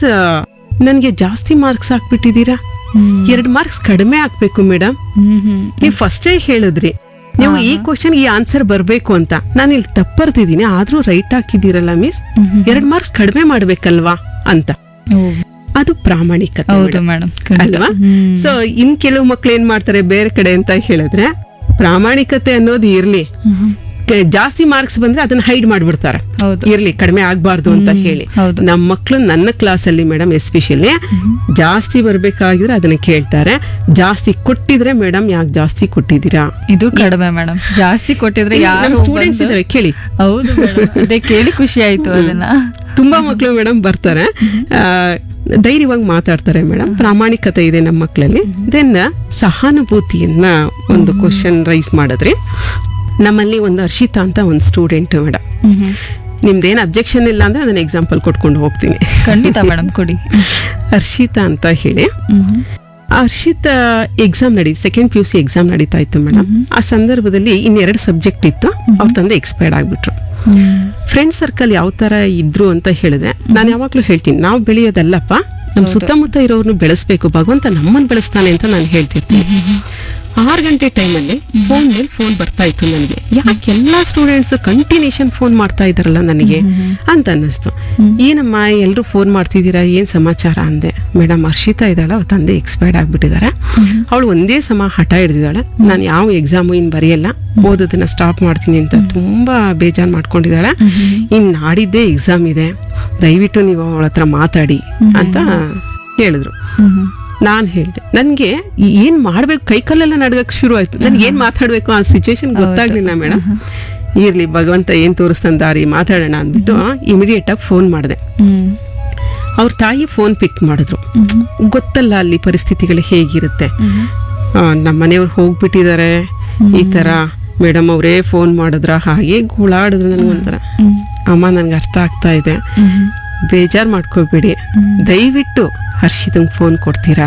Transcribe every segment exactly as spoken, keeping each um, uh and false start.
ನನ್ಗೆ ಜಾಸ್ತಿ ಮಾರ್ಕ್ಸ್ ಹಾಕ್ಬಿಟ್ಟಿದೀರಾ, ಎರಡ್ ಮಾರ್ಕ್ಸ್ ಕಡಿಮೆ ಹಾಕ್ಬೇಕು ಮೇಡಮ್. ನೀವ್ ಫಸ್ಟೇ ಹೇಳಿದ್ರಿ ನೀವು ಈ ಕ್ವಶನ್ ಈ ಆನ್ಸರ್ ಬರ್ಬೇಕು ಅಂತ, ನಾನು ಇಲ್ಲಿ ತಪ್ಪರ್ತಿದ್ದೀನಿ ಆದ್ರೂ ರೈಟ್ ಹಾಕಿದ್ದೀರಲ್ಲ ಮಿಸ್, ಎರಡ್ ಮಾರ್ಕ್ಸ್ ಕಡಿಮೆ ಮಾಡ್ಬೇಕಲ್ವಾ ಅಂತ. ಅದು ಪ್ರಾಮಾಣಿಕತೆ ಮೇಡಮ್ ಅಲ್ವಾ? ಸೊ ಇನ್ ಕೆಲವು ಮಕ್ಳು ಏನ್ ಮಾಡ್ತಾರೆ ಬೇರೆ ಕಡೆ ಅಂತ ಹೇಳಿದ್ರೆ, ಪ್ರಾಮಾಣಿಕತೆ ಅನ್ನೋದು ಇರ್ಲಿ, ಜಾಸ್ತಿ ಮಾರ್ಕ್ಸ್ ಬಂದ್ರೆ ಅದನ್ನ ಹೈಡ್ ಮಾಡ್ಬಿಡ್ತಾರೆ, ಇರ್ಲಿ ಕಡಿಮೆ ಆಗ್ಬಾರ್ದು ಅಂತ ಹೇಳಿ. ನಮ್ಮ ಮಕ್ಳು ನನ್ನ ಕ್ಲಾಸ್ ಅಲ್ಲಿ ಮೇಡಮ್ ಎಸ್ಪೆಷಲಿ ಜಾಸ್ತಿ ಬರ್ಬೇಕಾಗಿದ್ರೆ ಅದನ್ನ ಕೇಳ್ತಾರೆ, ಜಾಸ್ತಿ ಕೊಟ್ಟಿದ್ರೆ ಮೇಡಮ್ ಯಾಕೆ ಜಾಸ್ತಿ ಕೊಟ್ಟಿದ್ದೀರಾ, ಇದು ಕಡಿಮೆ ಮೇಡಮ್, ಜಾಸ್ತಿ ಕೊಟ್ಟಿದ್ರೆ ಯಾರು ಸ್ಟೂಡೆಂಟ್ಸ್ ಇದಾರೆ ಕೇಳಿ. ಹೌದು ಅದೇ ಕೇಳಿ ಖುಷಿ ಆಯ್ತು. ಅದನ್ನ ತುಂಬಾ ಮಕ್ಳು ಮೇಡಮ್ ಬರ್ತಾರೆ, ಧೈರ್ಯವಾಗಿ ಮಾತಾಡ್ತಾರೆ ಮೇಡಮ್, ಪ್ರಾಮಾಣಿಕತೆ ಇದೆ ನಮ್ಮ ಮಕ್ಕಳಲ್ಲಿ. ದೆನ್ ಸಹಾನುಭೂತಿಯನ್ನ ಒಂದು ಕ್ವಶನ್ ರೈಸ್ ಮಾಡಿದ್ರಿ. ನಮ್ಮಲ್ಲಿ ಒಂದು ಹರ್ಷಿತಾ ಅಂತ ಒಂದು ಸ್ಟೂಡೆಂಟ್ ಮೇಡಮ್, ನಿಮ್ದೇನು ಅಬ್ಜೆಕ್ಷನ್ ಇಲ್ಲ ಅಂದ್ರೆ ಅದನ್ನ ಎಕ್ಸಾಂಪಲ್ ಕೊಟ್ಕೊಂಡು ಹೋಗ್ತೀನಿ. ಖಂಡಿತ ಮೇಡಮ್ ಕೊಡಿ. ಹರ್ಷಿತಾ ಅಂತ ಹೇಳಿ, ಹರ್ಷಿತಾ ಎಕ್ಸಾಮ್ ನಡೀತು, second P U C exam ನಡೀತಾ ಇತ್ತು ಮೇಡಮ್. ಆ ಸಂದರ್ಭದಲ್ಲಿ ಇನ್ನೆರಡು ಸಬ್ಜೆಕ್ಟ್ ಇತ್ತು, ಅವ್ರ ತಂದೆ ಎಕ್ಸ್ಪೈರ್ಡ್ ಆಗ್ಬಿಟ್ರು. ಫ್ರೆಂಡ್ ಸರ್ಕಲ್ ಯಾವ ತರ ಇದ್ರು ಅಂತ ಹೇಳಿದ್ರೆ, ನಾನು ಯಾವಾಗ್ಲೂ ಹೇಳ್ತೀನಿ, ನಾವು ಬೆಳೆಯೋದಲ್ಲಪ್ಪ, ನಮ್ ಸುತ್ತಮುತ್ತ ಇರೋರ್ನು ಬೆಳೆಸ್ಬೇಕು, ಭಗವಂತ ನಮ್ಮನ್ನ ಬೆಳೆಸ್ತಾನೆ ಅಂತ ನಾನು ಹೇಳ್ತಿರ್ತೀನಿ. ಆರು ಗಂಟೆ ಟೈಮಲ್ಲಿ ಫೋನ್ ಮೇಲೆ ಫೋನ್ ಬರ್ತಾ ಇತ್ತು ನನಗೆ, ಯಾಕೆ ಎಲ್ಲಾ ಸ್ಟೂಡೆಂಟ್ಸ್ ಕಂಟಿನ್ಯೂಷನ್ ಫೋನ್ ಮಾಡ್ತಾ ಇದಾರಲ್ಲ ನನಗೆ ಅಂತ ಅನ್ನಿಸ್ತು. ಏನಮ್ಮ ಎಲ್ರು ಫೋನ್ ಮಾಡ್ತಿದ್ದೀರಾ, ಏನ್ ಸಮಾಚಾರ ಅಂದೆ. ಮೇಡಮ್ ಹರ್ಷಿತಾ ಇದ್ದಾಳೆ, ಅವ್ರ ತಂದೆ ಎಕ್ಸ್ಪೈರ್ಡ್ ಆಗ್ಬಿಟ್ಟಿದ್ದಾರೆ, ಅವಳು ಒಂದೇ ಸಮ ಹಠ ಹಿಡಿದಿದ್ದಾಳೆ, ನಾನು ಯಾವ ಎಕ್ಸಾಮು ಇನ್ ಬರೆಯಲ್ಲ, ಓದೋದನ್ನ ಸ್ಟಾಪ್ ಮಾಡ್ತೀನಿ ಅಂತ ತುಂಬಾ ಬೇಜಾರ್ ಮಾಡ್ಕೊಂಡಿದ್ದಾಳೆ. ಇನ್ ನಾಡಿದ್ದೇ ಎಕ್ಸಾಮ್ ಇದೆ, ದಯವಿಟ್ಟು ನೀವು ಅವಳ ಹತ್ರ ಮಾತಾಡಿ ಅಂತ ಹೇಳಿದ್ರು. ನಾನ್ ಹೇಳ್ದೆ, ನನ್ಗೆ ಏನ್ ಮಾಡ್ಬೇಕು, ಕೈ ಕಾಲೆಲ್ಲ ನಡ್ಗಕ್ ಶುರು ಆಯ್ತು, ನನ್ಗೆ ಏನ್ ಮಾತಾಡ್ಬೇಕು ಆ ಸಿಚುವೇಶನ್ ಗೊತ್ತಾಗ್ಲಿಲ್ಲ ಮೇಡಮ್. ಇರ್ಲಿ ಭಗವಂತ ಏನ್ ತೋರಿಸ್ತಾನ ದಾರಿ, ಮಾತಾಡೋಣ ಅಂದ್ಬಿಟ್ಟು ಇಮಿಡಿಯೇಟ್ ಆಗಿ ಫೋನ್ ಮಾಡಿದೆ. ಅವ್ರ ತಾಯಿ ಫೋನ್ ಪಿಕ್ ಮಾಡಿದ್ರು. ಗೊತ್ತಲ್ಲ ಅಲ್ಲಿ ಪರಿಸ್ಥಿತಿಗಳು ಹೇಗಿರುತ್ತೆ, ನಮ್ಮ ಮನೆಯವ್ರು ಹೋಗ್ಬಿಟ್ಟಿದ್ದಾರೆ, ಈ ತರ ಮೇಡಮ್ ಅವರೇ ಫೋನ್ ಮಾಡಿದ್ರ, ಹಾಗೆ ಗೋಳಾಡಿದ್ರು. ನನ್ಗೊಂಥರ, ಅಮ್ಮ ನನ್ಗೆ ಅರ್ಥ ಆಗ್ತಾ ಇದೆ, ಬೇಜಾರ್ ಮಾಡ್ಕೋಬೇಡಿ, ದಯವಿಟ್ಟು ಹರ್ಷಿತಂಗ್ ಫೋನ್ ಕೊಡ್ತೀರಾ.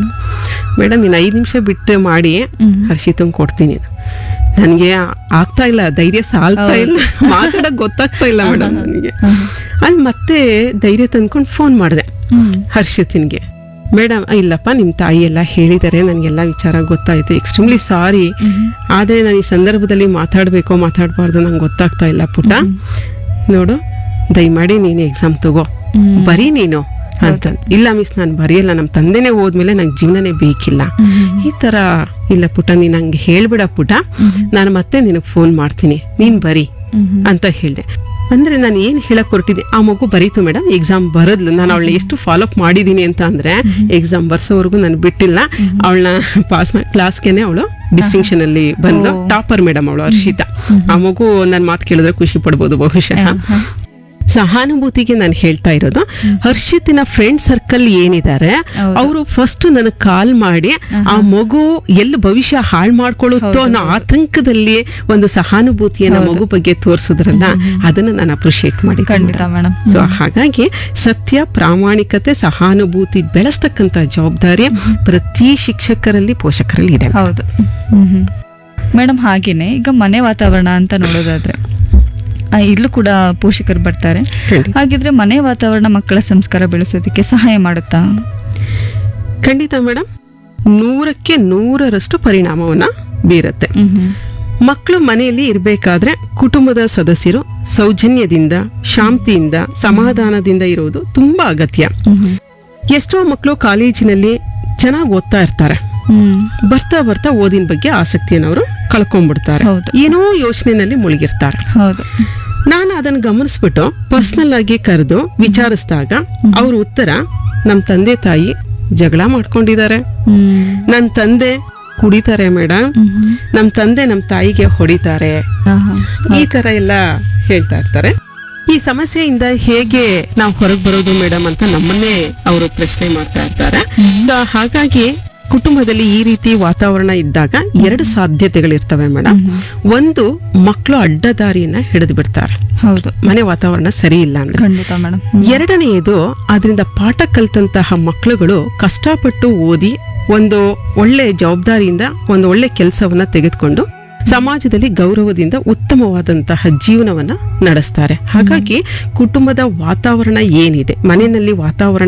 ಮೇಡಮ್ ಇನ್ನು ಐದು ನಿಮಿಷ ಬಿಟ್ಟು ಮಾಡಿ ಹರ್ಷಿತಂಗ್ ಕೊಡ್ತೀನಿ. ನನಗೆ ಆಗ್ತಾ ಇಲ್ಲ, ಧೈರ್ಯ ಸಾಲ್ತಾ ಇಲ್ಲ, ಮಾತಾಡಕ್ ಗೊತ್ತಾಗ್ತಾ ಇಲ್ಲ ಮೇಡಮ್ ನನಗೆ. ಅಲ್ಲಿ ಮತ್ತೆ ಧೈರ್ಯ ತಂದ್ಕೊಂಡು ಫೋನ್ ಮಾಡಿದೆ ಹರ್ಷಿತನ್ಗೆ. ಮೇಡಮ್ ಇಲ್ಲಪ್ಪ, ನಿಮ್ ತಾಯಿ ಎಲ್ಲ ಹೇಳಿದ್ದಾರೆ, ನನಗೆಲ್ಲ ವಿಚಾರ ಗೊತ್ತಾಯ್ತು, ಎಕ್ಸ್ಟ್ರೀಮ್ಲಿ ಸಾರಿ, ಆದ್ರೆ ನಾನು ಈ ಸಂದರ್ಭದಲ್ಲಿ ಮಾತಾಡ್ಬೇಕೋ ಮಾತಾಡ್ಬಾರ್ದು ನಂಗೆ ಗೊತ್ತಾಗ್ತಾ ಇಲ್ಲ ಪುಟ್ಟ, ನೋಡು ದಯಮಾಡಿ ನೀನು ಎಕ್ಸಾಮ್ ತಗೋ, ಬರೀ ನೀನು ಅಂತ. ಇಲ್ಲ ಮಿಸ್ ನಾನು ಬರೆಯಲ್ಲ, ನಮ್ಮ ತಂದೆನೇ ಹೋದ್ಮೇಲೆ ನಂಗೆ ಜೀವನನೇ ಬೇಕಿಲ್ಲ, ಈ ತರ. ಇಲ್ಲ ಪುಟ ನೀನ್ ನಂಗೆ ಹೇಳ್ಬಿಡ ಪುಟ, ನಾನು ಮತ್ತೆ ನಿನಗ್ ಫೋನ್ ಮಾಡ್ತೀನಿ, ನೀನ್ ಬರಿ ಅಂತ ಹೇಳ್ದೆ. ಅಂದ್ರೆ ನಾನು ಏನ್ ಹೇಳಕ್ ಹೊರಟಿದ್ದೆ, ಆ ಮಗು ಬರೀತು ಮೇಡಮ್, ಎಕ್ಸಾಮ್ ಬರದ್ಲು. ನಾನು ಅವಳನ್ನ ಎಷ್ಟು ಫಾಲೋ ಅಪ್ ಮಾಡಿದೀನಿ ಅಂತ ಅಂದ್ರೆ, ಎಕ್ಸಾಮ್ ಬರ್ಸೋವರೆಗೂ ನಾನು ಬಿಟ್ಟಿಲ್ಲ, ಅವಳನ್ನ ಪಾಸ್ ಮಾಡಿ ಕ್ಲಾಸ್ಗೆನೆ ಅವಳು ಡಿಸ್ಟಿಂಕ್ಷನ್ ಅಲ್ಲಿ ಬಂದು ಟಾಪರ್ ಮೇಡಮ್ ಅವಳು ಹರ್ಷಿತಾ. ಆ ಮಗು ನನ್ ಮಾತು ಕೇಳಿದ್ರೆ ಖುಷಿ ಪಡ್ಬೋದು ಬಹುಶಃ. ಸಹಾನುಭೂತಿಗೆ ನಾನು ಹೇಳ್ತಾ ಇರೋದು, ಹರ್ಷಿತಿನ ಫ್ರೆಂಡ್ ಸರ್ಕಲ್ ಏನಿದ್ದಾರೆ ಅವರು ಫಸ್ಟ್ ನನಗೆ ಕಾಲ್ ಮಾಡಿ ಆ ಮಗು ಎಲ್ಲಿ ಭವಿಷ್ಯ ಹಾಳು ಮಾಡ್ಕೊಳ್ಳುತ್ತೋ ಅನ್ನೋ ಆತಂಕದಲ್ಲಿ ಒಂದು ಸಹಾನುಭೂತಿಯನ್ನ ಮಗು ಬಗ್ಗೆ ತೋರಿಸಿದ್ರಲ್ಲ, ಅದನ್ನ ನಾನು ಅಪ್ರಿಶಿಯೇಟ್ ಮಾಡಿದ್ದೀನಿ. ಸೊ ಹಾಗಾಗಿ ಸತ್ಯ, ಪ್ರಾಮಾಣಿಕತೆ, ಸಹಾನುಭೂತಿ ಬೆಳೆಸ್ತಕ್ಕಂತ ಜವಾಬ್ದಾರಿ ಪ್ರತಿ ಶಿಕ್ಷಕರಲ್ಲಿ, ಪೋಷಕರಲ್ಲಿ ಇದೆ. ಹೌದು ಮೇಡಮ್. ಹಾಗೇನೆ ಈಗ ಮನೆ ವಾತಾವರಣ ಅಂತ ನೋಡೋದಾದ್ರೆ, ಇಲ್ಲೂ ಕೂಡ ಪೋಷಕರು ಬರ್ತಾರೆ. ಹಾಗಿದ್ರೆ ಮನೆ ವಾತಾವರಣ ಮಕ್ಕಳ ಸಂಸ್ಕಾರ ಬೆಳೆಸೋದಕ್ಕೆ ಸಹಾಯ ಮಾಡುತ್ತಾ? ಖಂಡಿತ ಮೇಡಮ್, ನೂರಕ್ಕೆ ನೂರರಷ್ಟು ಪರಿಣಾಮವನ್ನ ಬೀರುತ್ತೆ. ಮಕ್ಕಳು ಮನೆಯಲ್ಲಿ ಇರಬೇಕಾದ್ರೆ ಕುಟುಂಬದ ಸದಸ್ಯರು ಸೌಜನ್ಯದಿಂದ, ಶಾಂತಿಯಿಂದ, ಸಮಾಧಾನದಿಂದ ಇರುವುದು ತುಂಬಾ ಅಗತ್ಯ. ಎಷ್ಟೋ ಮಕ್ಕಳು ಕಾಲೇಜಿನಲ್ಲಿ ಚೆನ್ನಾಗಿ ಓದ್ತಾ ಇರ್ತಾರೆ, ಬರ್ತಾ ಬರ್ತಾ ಓದಿನ ಬಗ್ಗೆ ಆಸಕ್ತಿಯನ್ನು ಅವರು ಕಳ್ಕೊಂಡ್ಬಿಡ್ತಾರೆ, ಏನೋ ಯೋಚನೆಯಲ್ಲಿ ಮುಳುಗಿರ್ತಾರೆ. ನಾನು ಅದನ್ನ ಗಮನಿಸ್ಬಿಟ್ಟು ಪರ್ಸನಲ್ ಆಗಿ ಕರೆದು ವಿಚಾರಿಸಿದಾಗ ಅವ್ರ ಉತ್ತರ, ನಮ್ ತಂದೆ ತಾಯಿ ಜಗಳ ಮಾಡ್ಕೊಂಡಿದ್ದಾರೆ, ನನ್ ತಂದೆ ಕುಡಿತಾರೆ ಮೇಡಮ್, ನಮ್ ತಂದೆ ನಮ್ ತಾಯಿಗೆ ಹೊಡಿತಾರೆ, ಈ ತರ ಎಲ್ಲ ಹೇಳ್ತಾ ಇರ್ತಾರೆ. ಈ ಸಮಸ್ಯೆಯಿಂದ ಹೇಗೆ ನಾವು ಹೊರಗೆ ಬರೋದು ಮೇಡಮ್ ಅಂತ ನಮ್ಮನ್ನೇ ಅವರು ಪ್ರಶ್ನೆ ಮಾಡ್ತಾ ಇರ್ತಾರೆ. ಹಾಗಾಗಿ ಕುಟುಂಬದಲ್ಲಿ ಈ ರೀತಿ ವಾತಾವರಣ ಇದ್ದಾಗ ಎರಡು ಸಾಧ್ಯತೆಗಳಿರ್ತವೆ ಮೇಡಮ್. ಒಂದು, ಮಕ್ಕಳು ಅಡ್ಡದಾರಿಯನ್ನ ಹಿಡಿದು ಬಿಡ್ತಾರೆ, ಮನೆ ವಾತಾವರಣ ಸರಿ ಇಲ್ಲ ಅಂದ್ರೆ. ಎರಡನೆಯದು, ಅದರಿಂದ ಪಾಠ ಕಲ್ತಂತಹ ಮಕ್ಕಳುಗಳು ಕಷ್ಟಪಟ್ಟು ಓದಿ ಒಂದು ಒಳ್ಳೆ ಜವಾಬ್ದಾರಿಯಿಂದ ಒಂದು ಒಳ್ಳೆ ಕೆಲಸವನ್ನ ತೆಗೆದುಕೊಂಡು ಸಮಾಜದಲ್ಲಿ ಗೌರವದಿಂದ ಉತ್ತಮವಾದಂತಹ ಜೀವನವನ್ನ ನಡೆಸ್ತಾರೆ. ಹಾಗಾಗಿ ಕುಟುಂಬದ ವಾತಾವರಣ ಏನಿದೆ, ಮನೆಯಲ್ಲಿ ವಾತಾವರಣ